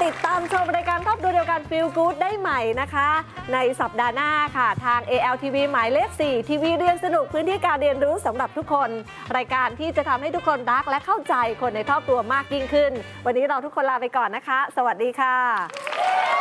ติดตามชมรายการครอบครัวเดียวกัน Feel Good ได้ใหม่นะคะในสัปดาห์หน้าค่ะทาง ALTV หมายเลข 4 ทีวีเรียนสนุกพื้นที่การเรียนรู้สำหรับทุกคนรายการที่จะทำให้ทุกคนรักและเข้าใจคนในครอบครัวมากยิ่งขึ้นวันนี้เราทุกคนลาไปก่อนนะคะสวัสดีค่ะ